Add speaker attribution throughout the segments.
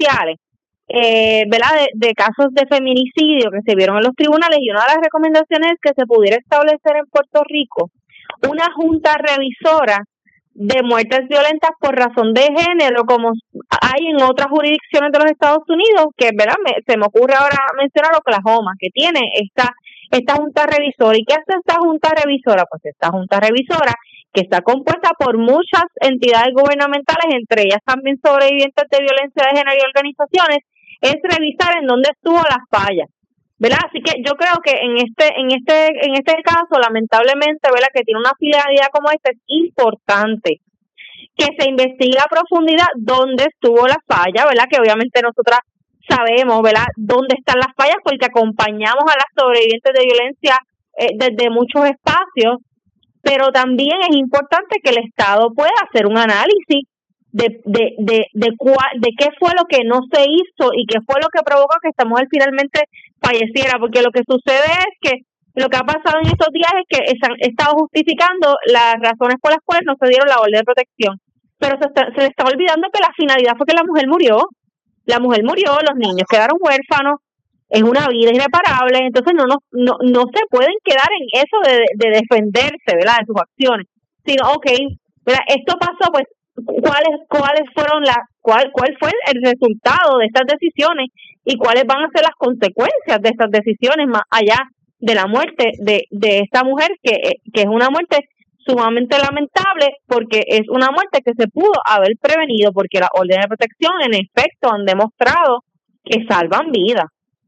Speaker 1: judiciales, ¿verdad? De casos de feminicidio que se vieron en los tribunales, y una de las recomendaciones es que se pudiera establecer en Puerto Rico una junta revisora de muertes violentas por razón de género, como hay en otras jurisdicciones de los Estados Unidos, que ¿verdad? Se me ocurre ahora mencionar Oklahoma, que tiene esta junta revisora. ¿Y qué hace esta junta revisora? Pues esta junta revisora, que está compuesta por muchas entidades gubernamentales, entre ellas también sobrevivientes de violencia de género y organizaciones, es revisar en dónde estuvo las fallas, ¿verdad? Así que yo creo que en este caso, lamentablemente, ¿verdad?, que tiene una finalidad como esta, es importante que se investigue a profundidad dónde estuvo la falla, ¿verdad? Que obviamente nosotras sabemos, ¿verdad?, dónde están las fallas, porque acompañamos a las sobrevivientes de violencia desde muchos espacios, pero también es importante que el Estado pueda hacer un análisis de qué fue lo que no se hizo y qué fue lo que provocó que esta mujer finalmente falleciera, porque lo que sucede es que lo que ha pasado en estos días es que se han estado justificando las razones por las cuales no se dieron la orden de protección, pero se le está olvidando que la finalidad fue que la mujer murió, los niños quedaron huérfanos, es una vida irreparable, entonces no se pueden quedar en eso de defenderse, ¿verdad?, de sus acciones, sino, ¿verdad?, esto pasó, pues, cuáles fueron cuál fue el resultado de estas decisiones y cuáles van a ser las consecuencias de estas decisiones, más allá de la muerte de esta mujer, que es una muerte sumamente lamentable, porque es una muerte que se pudo haber prevenido, porque las órdenes de protección en efecto han demostrado que salvan vidas.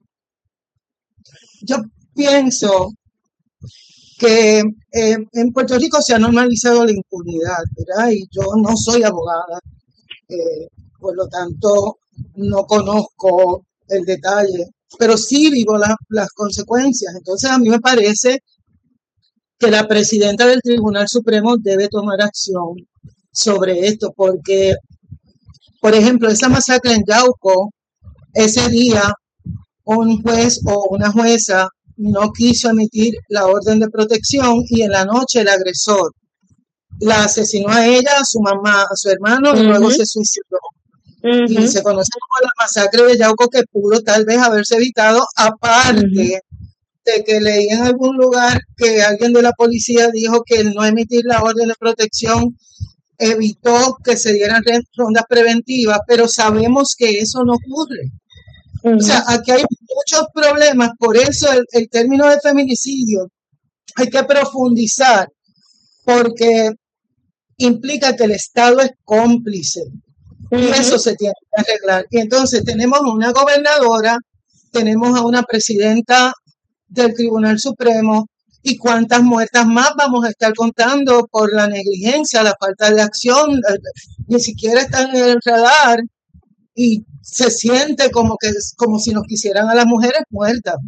Speaker 2: Yo pienso que en Puerto Rico se ha normalizado la impunidad, ¿verdad? Y yo no soy abogada, por lo tanto no conozco el detalle, pero sí vivo las consecuencias. Entonces a mí me parece que la presidenta del Tribunal Supremo debe tomar acción sobre esto, porque, por ejemplo, esa masacre en Yauco, ese día un juez o una jueza no quiso emitir la orden de protección y en la noche el agresor la asesinó a ella, a su mamá, a su hermano, y luego se suicidó. Y se conoce como la masacre de Yauco, que pudo tal vez haberse evitado, aparte de que leí en algún lugar que alguien de la policía dijo que el no emitir la orden de protección evitó que se dieran rondas preventivas, pero sabemos que eso no ocurre. O sea, aquí hay muchos problemas, por eso el término de feminicidio hay que profundizar, porque implica que el Estado es cómplice, y eso se tiene que arreglar. Y entonces tenemos una gobernadora, tenemos a una presidenta del Tribunal Supremo, y cuántas muertas más vamos a estar contando por la negligencia, la falta de acción, ni siquiera están en el radar, y se siente como si nos quisieran a las mujeres muertas.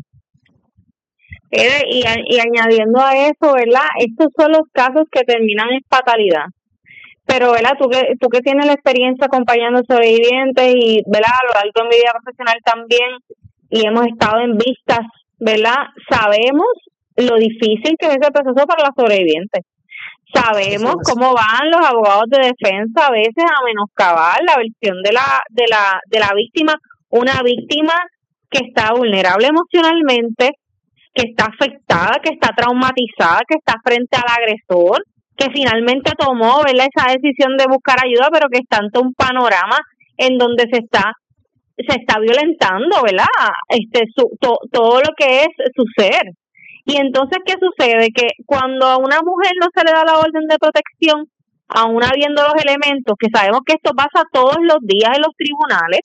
Speaker 1: Y añadiendo a eso, ¿verdad?, estos son los casos que terminan en fatalidad. Pero, ¿verdad?, tú que tienes la experiencia acompañando sobrevivientes y, ¿verdad?, a lo largo de mi vida profesional también, y hemos estado en vistas, ¿verdad?, sabemos lo difícil que es ese proceso para las sobrevivientes. Sabemos cómo van los abogados de defensa a veces a menoscabar la versión de la víctima, una víctima que está vulnerable emocionalmente, que está afectada, que está traumatizada, que está frente al agresor, que finalmente tomó, ¿verdad?, esa decisión de buscar ayuda, pero que está ante un panorama en donde se está violentando, ¿verdad?, todo lo que es su ser. Y entonces, ¿qué sucede? Que cuando a una mujer no se le da la orden de protección, aún habiendo los elementos, que sabemos que esto pasa todos los días en los tribunales,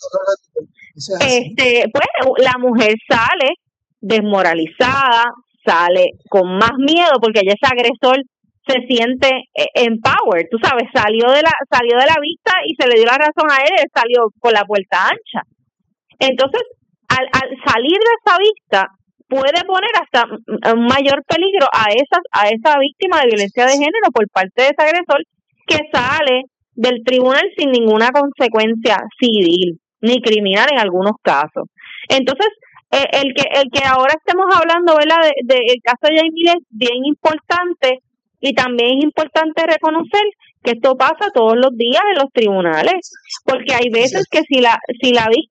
Speaker 1: pues la mujer sale desmoralizada, sale con más miedo, porque ya ese agresor se siente empowered, tú sabes, salió de la vista y se le dio la razón a él salió con la puerta ancha. Entonces, al salir de esa vista, puede poner hasta un mayor peligro a esa víctima de violencia de género por parte de ese agresor, que sale del tribunal sin ninguna consecuencia civil ni criminal en algunos casos. Entonces, el que ahora estemos hablando, ¿verdad?, del caso de Yamile es bien importante, y también es importante reconocer que esto pasa todos los días en los tribunales, porque hay veces que si la víctima